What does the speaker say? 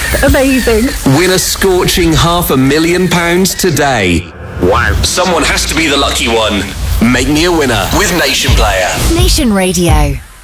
Amazing. Win a scorching £500,000 today. Wow. Someone has to be the lucky one. Make me a winner with Nation Player. Nation Radio.